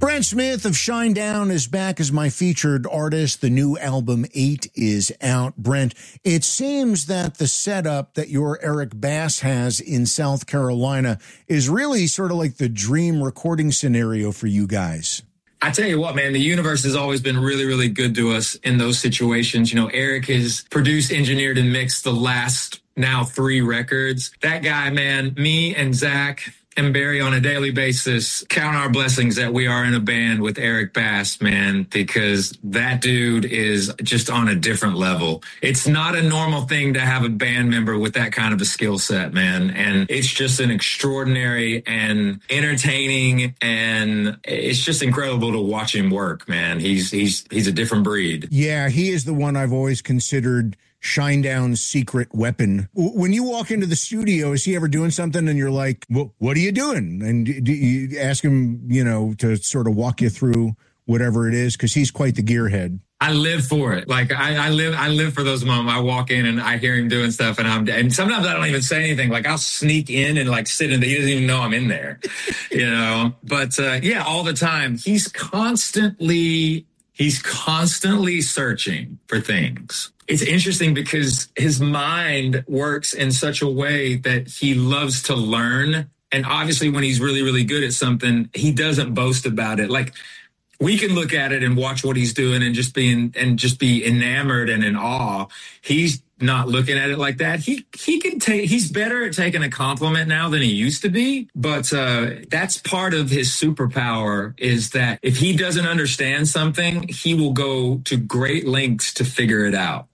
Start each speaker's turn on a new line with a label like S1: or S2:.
S1: Brent Smith of Shinedown is back as my featured artist. The new album 8 is out. Brent, it seems that the setup that your Eric Bass has in South Carolina is really sort of like the dream recording scenario for you guys.
S2: I tell you what, man, the universe has always been really, really good to us in those situations. You know, Eric has produced, engineered, and mixed the last now 3 records. That guy, man, me and Zach and Barry on a daily basis count our blessings that we are in a band with Eric Bass, man, because that dude is just on a different level. It's not a normal thing to have a band member with that kind of a skill set, man. And it's just an extraordinary and entertaining, and it's just incredible to watch him work, man. He's a different breed.
S1: Yeah, he is the one I've always considered Shinedown's secret weapon. When you walk into the studio, is he ever doing something and you're like, what are you doing? And do you ask him, you know, to sort of walk you through whatever it is? Because he's quite the gearhead.
S2: I live for it. Like I live for those moments. I walk in and I hear him doing stuff, and sometimes I don't even say anything. Like I'll sneak in and like sit in he doesn't even know I'm in there, you know? But yeah, all the time. He's constantly searching for things. It's interesting because his mind works in such a way that he loves to learn. And obviously when he's really, really good at something, he doesn't boast about it. Like we can look at it and watch what he's doing and just be enamored and in awe. He's not looking at it like that. He's better at taking a compliment now than he used to be. But that's part of his superpower, is that if he doesn't understand something, he will go to great lengths to figure it out.